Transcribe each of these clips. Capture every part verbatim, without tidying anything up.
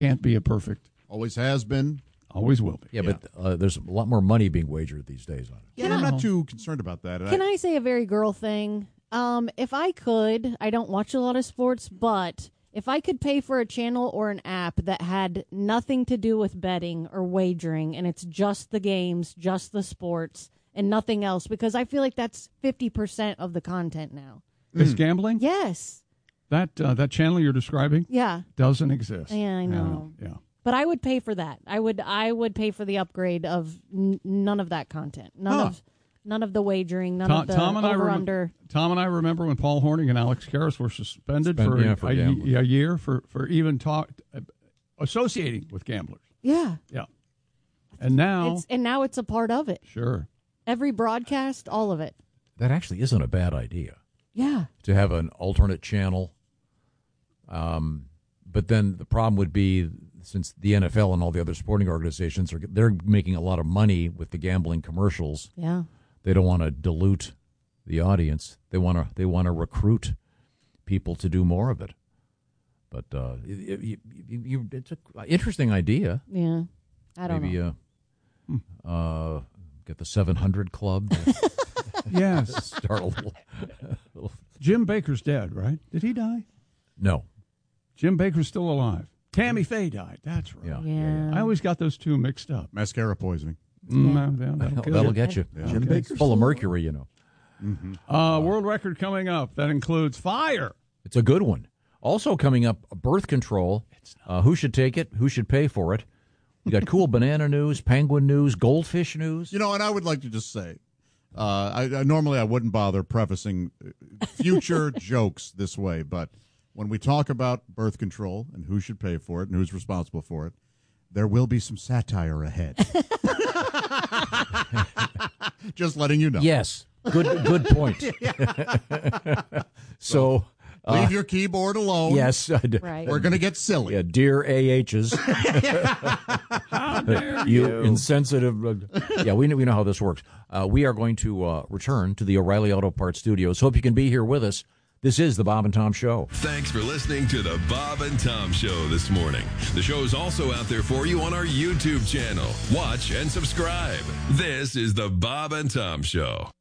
Can't be a perfect. Always has been. Always will be. Yeah, yeah. but uh, there's a lot more money being wagered these days on it. Yeah, I'm not too concerned about that. Can I, I say a very girl thing? Um, if I could, I don't watch a lot of sports, but if I could pay for a channel or an app that had nothing to do with betting or wagering, and it's just the games, just the sports, and nothing else, because I feel like that's fifty percent of the content now. Is mm. gambling? Yes. That uh, that channel you're describing? Yeah. Doesn't exist. Yeah, I know. Uh, yeah. But I would pay for that. I would I would pay for the upgrade of n- none of that content. None huh. of none of the wagering, none Tom, of the Tom and over I rem- under. Tom and I remember when Paul Horning and Alex Karras were suspended Spend, for, yeah, for a, a year for, for even talk uh, associating with gamblers. Yeah. Yeah. And now it's, and now it's a part of it. Sure. Every broadcast, all of it. That actually isn't a bad idea. Yeah. To have an alternate channel. Um, but then the problem would be, since the N F L and all the other sporting organizations are they're making a lot of money with the gambling commercials. Yeah. They don't want to dilute the audience. They want to they want to recruit people to do more of it. But uh, it, it, you, you, it's an interesting idea. Yeah. I don't Maybe, know. Maybe uh, uh, get the seven hundred Club. Yes. Start a little, little. Jim Baker's dead, right? Did he die? No. Jim Baker's still alive. Tammy Faye died. That's right. Yeah. Yeah. I always got those two mixed up. Mascara poisoning. Mm, yeah. Yeah, that'll, that'll get you. Yeah. Jim Baker's full of mercury, you know. Mm-hmm. Uh, world record coming up. That includes fire. It's a good one. Also coming up, birth control. Uh, who should take it? Who should pay for it? We got cool banana news, penguin news, goldfish news. You know, and I would like to just say, uh, I, I normally I wouldn't bother prefacing future jokes this way, but when we talk about birth control and who should pay for it and who's responsible for it, there will be some satire ahead. Just letting you know. Yes. Good good point. So uh, leave uh, your keyboard alone. Yes. Right. We're going to get silly. Yeah, dear A Hs. you, you insensitive. Uh, yeah, we know, we know how this works. Uh, we are going to uh, return to the O'Reilly Auto Parts studios. Hope you can be here with us. This is the Bob and Tom Show. Thanks for listening to the Bob and Tom Show this morning. The show is also out there for you on our YouTube channel. Watch and subscribe. This is the Bob and Tom Show.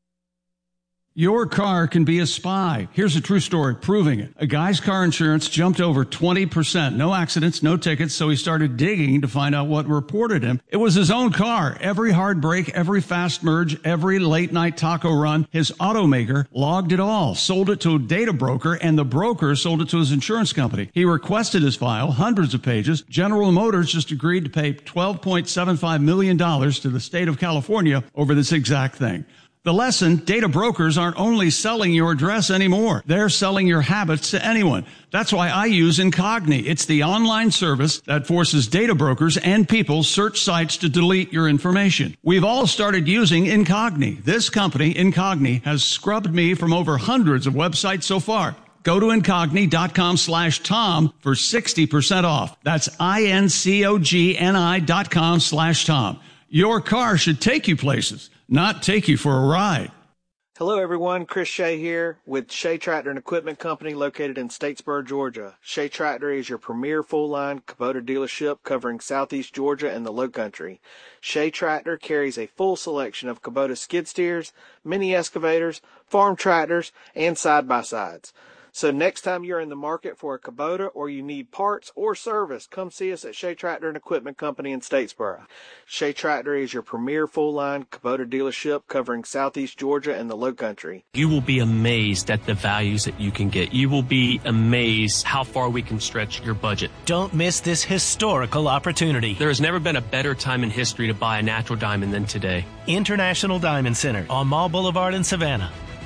Your car can be a spy. Here's a true story proving it. A guy's car insurance jumped over twenty percent. No accidents, no tickets, so he started digging to find out what reported him. It was his own car. Every hard break, every fast merge, every late night taco run, his automaker logged it all, sold it to a data broker, and the broker sold it to his insurance company. He requested his file, hundreds of pages. General Motors just agreed to pay twelve point seven five million dollars to the state of California over this exact thing. The lesson, data brokers aren't only selling your address anymore. They're selling your habits to anyone. That's why I use Incogni. It's the online service that forces data brokers and people search sites to delete your information. We've all started using Incogni. This company, Incogni, has scrubbed me from over hundreds of websites so far. Go to Incogni.com slash Tom for sixty percent off. That's I-N-C-O-G-N-I dot com slash Tom. Your car should take you places, not take you for a ride. Hello, everyone. Chris Shea here with Shea Tractor and Equipment Company located in Statesboro, Georgia. Shea Tractor is your premier full-line Kubota dealership covering southeast Georgia and the Lowcountry. Shea Tractor carries a full selection of Kubota skid steers, mini excavators, farm tractors, and side-by-sides. So next time you're in the market for a Kubota or you need parts or service, come see us at Shea Tractor and Equipment Company in Statesboro. Shea Tractor is your premier full-line Kubota dealership covering southeast Georgia and the Lowcountry. You will be amazed at the values that you can get. You will be amazed how far we can stretch your budget. Don't miss this historical opportunity. There has never been a better time in history to buy a natural diamond than today. International Diamond Center on Mall Boulevard in Savannah.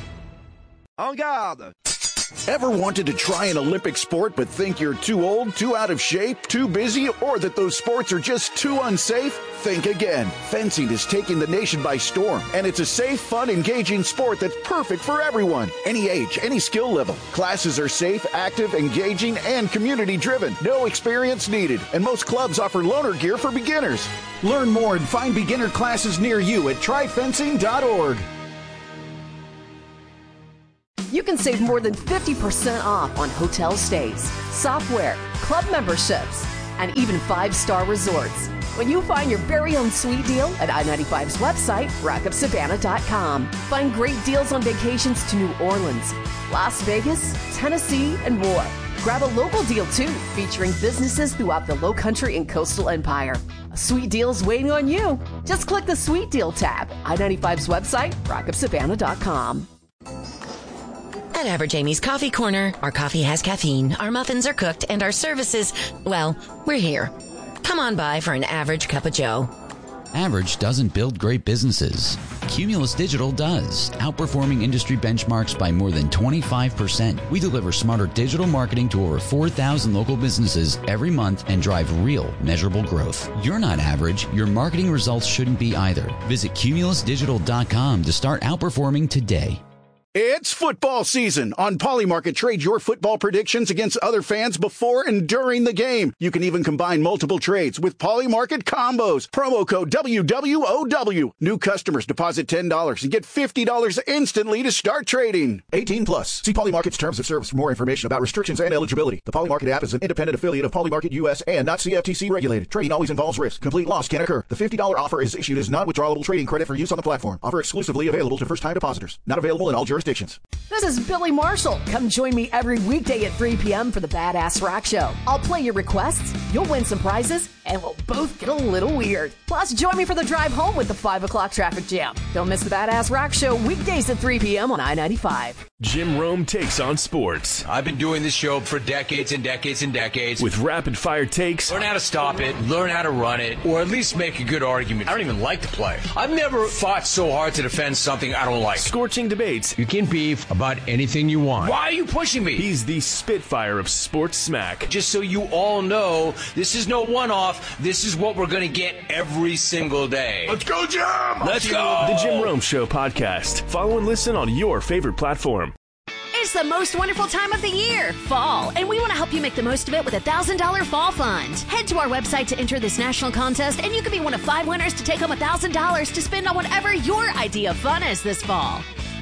En garde! Ever wanted to try an Olympic sport but think you're too old, too out of shape, too busy, or that those sports are just too unsafe? Think again. Fencing is taking the nation by storm, and it's a safe, fun, engaging sport that's perfect for everyone. Any age, any skill level. Classes are safe, active, engaging, and community-driven. No experience needed, and most clubs offer loaner gear for beginners. Learn more and find beginner classes near you at try fencing dot org. You can save more than fifty percent off on hotel stays, software, club memberships, and even five-star resorts. When you find your very own sweet deal at I ninety-five's website, rock up savannah dot com. Find great deals on vacations to New Orleans, Las Vegas, Tennessee, and more. Grab a local deal, too, featuring businesses throughout the Lowcountry and Coastal Empire. A sweet deal is waiting on you. Just click the Sweet Deal tab. I ninety-five's website, rock up savannah dot com. At Average Amy's Coffee Corner, our coffee has caffeine, our muffins are cooked, and our services, well, we're here. Come on by for an average cup of joe. Average doesn't build great businesses. Cumulus Digital does, outperforming industry benchmarks by more than twenty-five percent. We deliver smarter digital marketing to over four thousand local businesses every month and drive real, measurable growth. You're not average. Your marketing results shouldn't be either. Visit cumulus digital dot com to start outperforming today. It's football season. On Polymarket, trade your football predictions against other fans before and during the game. You can even combine multiple trades with Polymarket combos. Promo code W W O W. New customers deposit ten dollars and get fifty dollars instantly to start trading. eighteen plus. See Polymarket's terms of service for more information about restrictions and eligibility. The Polymarket app is an independent affiliate of Polymarket U S and not C F T C regulated. Trading always involves risk. Complete loss can occur. The fifty dollars offer is issued as non-withdrawable trading credit for use on the platform. Offer exclusively available to first-time depositors. Not available in all jurisdictions. This is Billy Marshall. Come join me every weekday at three p.m. for the Badass Rock Show. I'll play your requests, you'll win some prizes, and we'll both get a little weird. Plus, join me for the drive home with the five o'clock traffic jam. Don't miss the Badass Rock Show weekdays at three p.m. on I ninety-five. Jim Rome takes on sports. I've been doing this show for decades and decades and decades. With rapid-fire takes. Learn how to stop it, learn how to run it, or at least make a good argument. I don't even like to play. I've never fought so hard to defend something I don't like. Scorching debates. You can beef about anything you want. Why are you pushing me? He's the Spitfire of sports smack. Just so you all know, this is no one-off. This is what we're going to get every single day. Let's go, Jim! Let's go! The Jim Rome Show podcast. Follow and listen on your favorite platform. It's the most wonderful time of the year, fall, and we want to help you make the most of it with a one thousand dollars Fall Fund. Head to our website to enter this national contest, and you could be one of five winners to take home one thousand dollars to spend on whatever your idea of fun is this fall.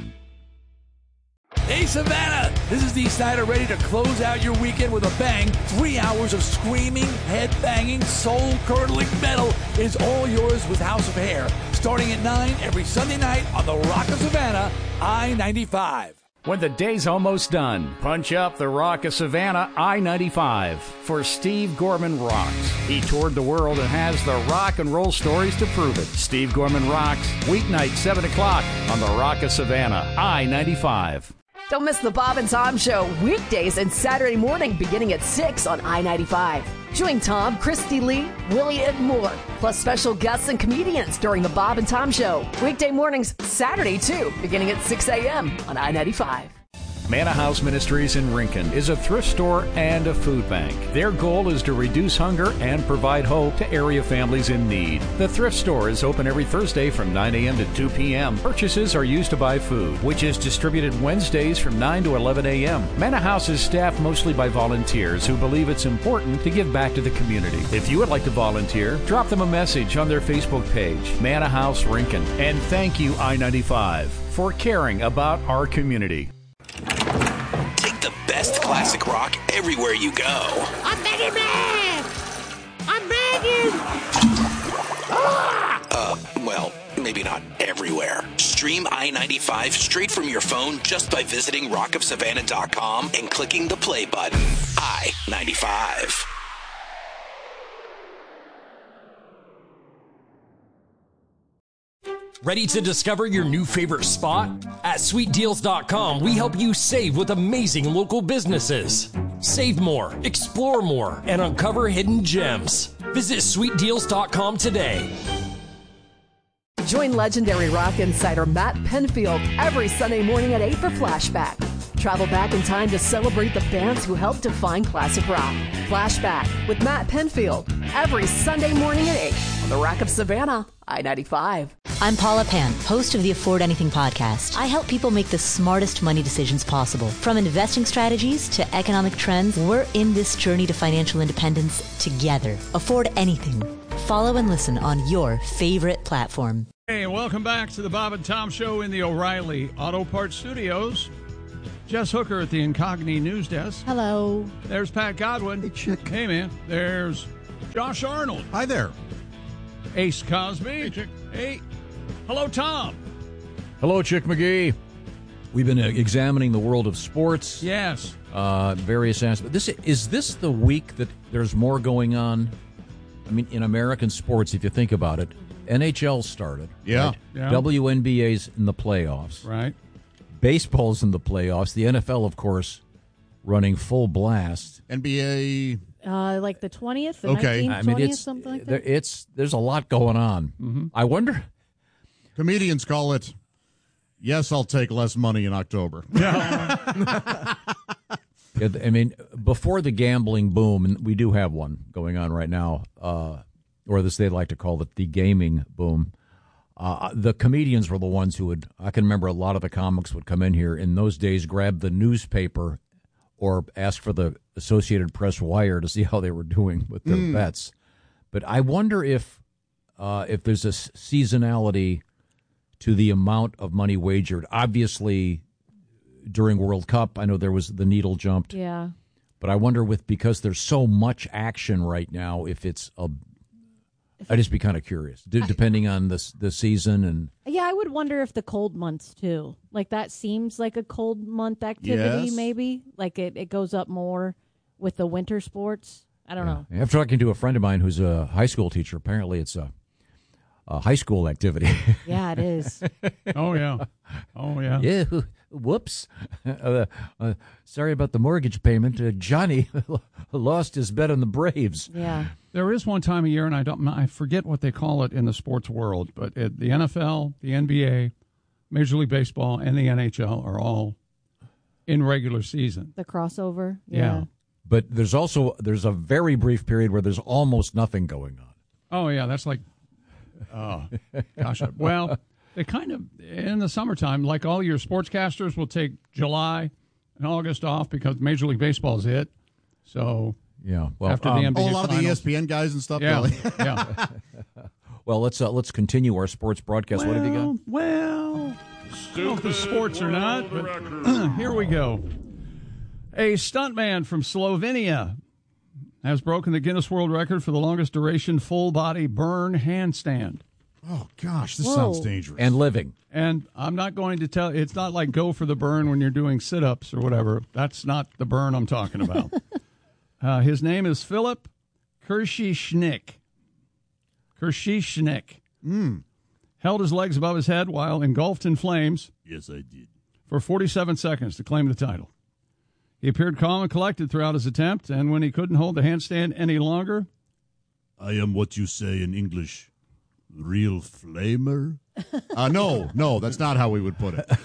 Hey, Savannah! This is Dee Snider, ready to close out your weekend with a bang. Three hours of screaming, head-banging, soul-curdling metal is all yours with House of Hair, starting at nine every Sunday night on the Rock of Savannah, I ninety-five. When the day's almost done, punch up the Rock of Savannah, I ninety-five, for Steve Gorman Rocks. He toured the world and has the rock and roll stories to prove it. Steve Gorman Rocks, weeknight, seven o'clock on the Rock of Savannah, I ninety-five. Don't miss the Bob and Tom Show weekdays and Saturday morning beginning at six on I ninety-five. Join Tom, Christy Lee, Willie, and more, plus special guests and comedians during the Bob and Tom Show. Weekday mornings, Saturday too, beginning at six a.m. on I ninety-five. Manna House Ministries in Rincon is a thrift store and a food bank. Their goal is to reduce hunger and provide hope to area families in need. The thrift store is open every Thursday from nine a.m. to two p.m. Purchases are used to buy food, which is distributed Wednesdays from nine to eleven a.m. Manna House is staffed mostly by volunteers who believe it's important to give back to the community. If you would like to volunteer, drop them a message on their Facebook page, Manna House Rincon. And thank you, I ninety-five, for caring about our community. Take the best classic rock everywhere you go. I'm begging, man! I'm begging! Ah! Uh, well, maybe not everywhere. Stream I ninety-five straight from your phone just by visiting rock of savannah dot com and clicking the play button. I ninety-five. Ready to discover your new favorite spot? At sweet deals dot com, we help you save with amazing local businesses. Save more, explore more, and uncover hidden gems. Visit sweet deals dot com today. Join legendary rock insider Matt Penfield every Sunday morning at eight for Flashback. Travel back in time to celebrate the bands who helped define classic rock. Flashback with Matt Penfield every Sunday morning at eight on the Rock of Savannah, I ninety-five. I'm Paula Pan, host of the Afford Anything podcast. I help people make the smartest money decisions possible. From investing strategies to economic trends, we're in this journey to financial independence together. Afford Anything. Follow and listen on your favorite platform. Hey, welcome back to the Bob and Tom Show in the O'Reilly Auto Parts Studios. Jess Hooker at the Incogni News Desk. Hello. There's Pat Godwin. Hey, chick. Hey, man. There's Josh Arnold. Hi there. Ace Cosby. Hey, Chick. Hey. Hello, Tom. Hello, Chick McGee. We've been uh, examining the world of sports. Yes. Uh, various aspects. This is this the week that there's more going on? I mean, in American sports, if you think about it, N H L started. Yeah. Right? Yeah. W N B A's in the playoffs. Right. Baseball's in the playoffs. The N F L, of course, running full blast. N B A. Uh, like the twentieth, the Okay. nineteenth, I mean, twentieth, it's something like there- that. it's there's a lot going on. Mm-hmm. I wonder. Comedians call it, yes, I'll take less money in October. Yeah, I mean, before the gambling boom, and we do have one going on right now, uh, or as they like to call it, the gaming boom. Uh, the comedians were the ones who would, I can remember a lot of the comics would come in here in those days, grab the newspaper or ask for the Associated Press wire to see how they were doing with their Mm. bets. But I wonder if uh, if there's a s- seasonality to the amount of money wagered. Obviously, during World Cup, I know there was the needle jumped. Yeah. But I wonder with because there's so much action right now, if it's a. I'd just be kind of curious, d- depending on the the season and. Yeah, I would wonder if the cold months too. Like that seems like a cold month activity, Yes. maybe. Like it, it goes up more with the winter sports. I don't know. I'm talking to a friend of mine who's a high school teacher. Apparently, it's a, a high school activity. Yeah, it is. Oh, yeah. Oh, yeah. Yeah. Whoops. Uh, uh, sorry about the mortgage payment. Uh, Johnny lost his bet on the Braves. Yeah. There is one time a year, and I don't, I forget what they call it in the sports world, but it, the N F L, the N B A, Major League Baseball, and the N H L are all in regular season. The crossover. Yeah. Yeah. But there's also there's a very brief period where there's almost nothing going on. Oh, yeah, that's like, oh, gosh. Well, they kind of, in the summertime, like all your sportscasters will take July and August off because Major League Baseball's hit. So, Yeah. Well, after um, the N B A Oh, a lot of the E finals- S P N guys and stuff. Yeah, Billy. yeah. Well, let's uh, let's continue our sports broadcast. What have you got? Well, I don't know if the sports or not, but here we go. A stuntman from Slovenia has broken the Guinness World Record for the longest duration full body burn handstand. Oh, gosh, this Whoa. sounds dangerous. And living. And I'm not going to tell, it's not like go for the burn when you're doing sit ups or whatever. That's not the burn I'm talking about. uh, his name is Philip Kirschishnik. Kirschishnik. Mm. Held his legs above his head while engulfed in flames. Yes, I did. For forty-seven seconds to claim the title. He appeared calm and collected throughout his attempt, and when he couldn't hold the handstand any longer, I am what you say in English, real flamer. Uh, no, no, that's not how we would put it.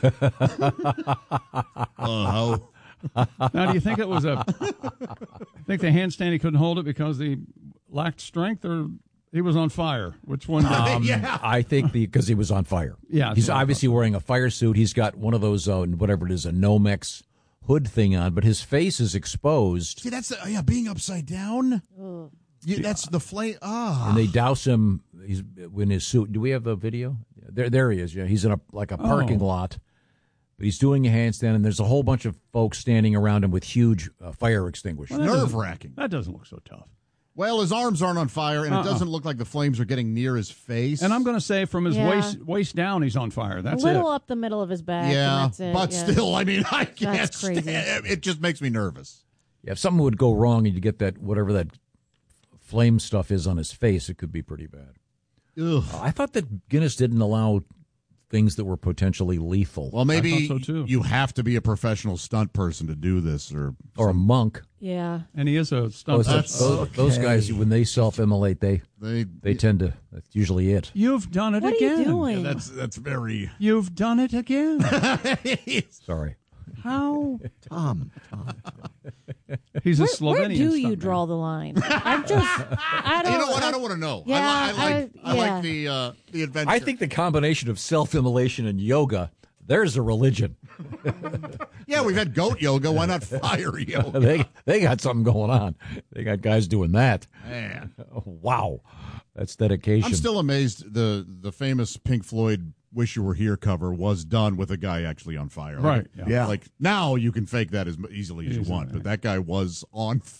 uh, how? now do you think it was a? think the handstand he couldn't hold it because he lacked strength, or he was on fire? Which one? Um, I think because he was on fire. Yeah, that's he's what I obviously wearing a fire suit. He's got one of those uh, whatever it is, a Nomex hood thing on, but his face is exposed. See, that's, uh, yeah, being upside down. You, that's the flame. Ah. And they douse him. He's in his suit. Do we have the video? There, there he is. Yeah, he's in a like a parking Oh. lot, but he's doing a handstand, and there's a whole bunch of folks standing around him with huge uh, fire extinguishers. Well, that doesn't- Nerve-wracking. That doesn't look so tough. Well, his arms aren't on fire, and Uh-uh. it doesn't look like the flames are getting near his face. And I'm going to say from his Yeah. waist waist down, he's on fire. That's a little it. up the middle of his back. and yeah, that's it. but yeah. still, I mean, I can't That's crazy. stand- It just makes me nervous. Yeah, if something would go wrong and you get that whatever that flame stuff is on his face, it could be pretty bad. Ugh. Uh, I thought that Guinness didn't allow things that were potentially lethal. Well, maybe I thought so, too. you have to be a professional stunt person to do this, or or a monk. Yeah. And he is a stunt. Those, those, those guys, when they self-immolate, they they they tend to. That's usually it. You've done it What are again. you doing? Yeah, that's that's very. You've done it again. Sorry. How? Tom, Tom, He's a Where, Slovenian. where do you stuntman. draw the line? I'm just. I don't. You know what? I I- don't want to know. Yeah, I, li- I like I- I, yeah. like the uh, the adventure. I think the combination of self-immolation and yoga, there's a religion. Yeah, we've had goat yoga. Why not fire yoga? they they got something going on. They got guys doing that. Man, Wow, that's dedication. I'm still amazed. The the famous Pink Floyd "Wish You Were Here" cover was done with a guy actually on fire. Right, Like, yeah. Like now you can fake that as easily as you Easily, want, yeah. but that guy was on fire.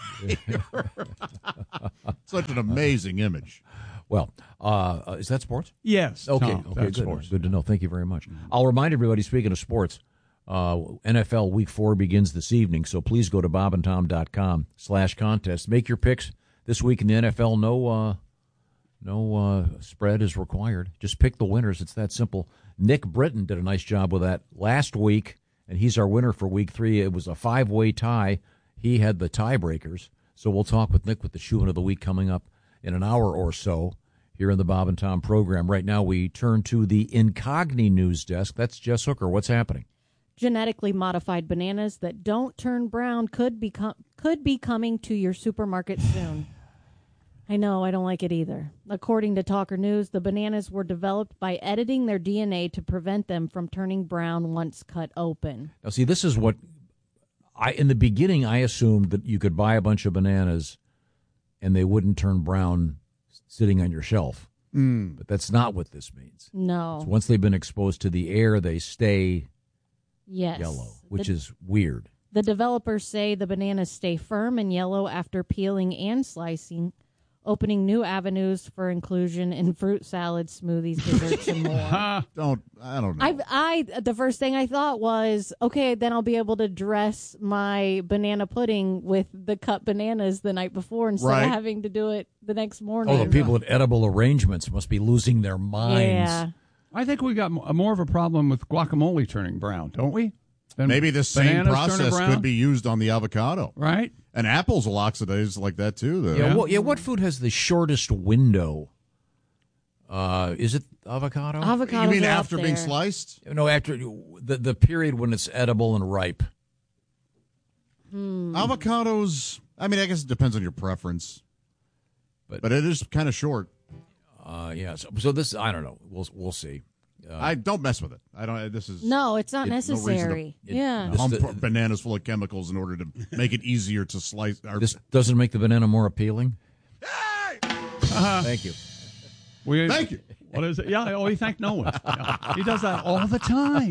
Such an amazing image. Well, uh, uh, is that sports? Yes. Okay. Tom, okay. Good. Sports. Good to know. Thank you very much. I'll remind everybody. Speaking of sports, uh, N F L Week Four begins this evening. So please go to bob and tom dot com slash contest. Make your picks this week in the N F L. No, uh, no uh, spread is required. Just pick the winners. It's that simple. Nick Britton did a nice job with that last week, and he's our winner for Week Three. It was a five-way tie. He had the tiebreakers. So we'll talk with Nick with the shoe-in of the week coming up in an hour or so here in the Bob and Tom program. Right now we turn to the Incogni news desk. That's Jess Hooker. What's happening? Genetically modified bananas that don't turn brown could be, com- could be coming to your supermarket soon. I know, I don't like it either. According to Talker News, the bananas were developed by editing their D N A to prevent them from turning brown once cut open. Now, see, this is what I, in the beginning, I assumed that you could buy a bunch of bananas and they wouldn't turn brown sitting on your shelf. Mm. But that's not what this means. No. So once they've been exposed to the air, they stay yes. yellow, which the, is weird. The developers say the bananas stay firm and yellow after peeling and slicing, opening new avenues for inclusion in fruit salads, smoothies, desserts, and more. don't I don't know. I, I the first thing I thought was, okay, then I'll be able to dress my banana pudding with the cut bananas the night before instead right. of having to do it the next morning. Oh, the people at Edible Arrangements must be losing their minds. Yeah. I think we got more of a problem with guacamole turning brown, don't we? Than Maybe the same process brown? could be used on the avocado. Right. And apples will oxidize like that, too. Though. Yeah, well, yeah, what food has the shortest window? Uh, is it avocado? Avocados You mean are after up being there. sliced? No, after the, the period when it's edible and ripe. Hmm. Avocados, I mean, I guess it depends on your preference. But, but it is kind of short. Uh, yeah, so, so this, I don't know. We'll we'll see. Uh, I don't mess with it. I don't. This is No, it's not it- no reason to- necessary. it- yeah. Hump This- bananas full of chemicals in order to make it easier to slice. Or, This doesn't make the banana more appealing? Uh-huh. Thank you. We, Thank you. What is it? Yeah, oh, he thanked no one. Yeah. He does that all the time.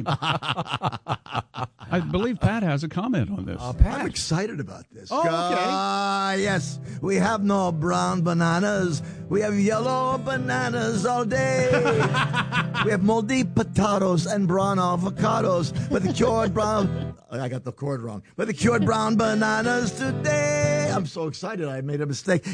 I believe Pat has a comment on this. Uh, Pat. I'm excited about this. Oh, okay. Ah, yes. We have no brown bananas. We have yellow bananas all day. We have moldy potatoes and brown avocados. But the cured brown... I got the chord wrong. But the cured brown bananas today. I'm so excited I made a mistake.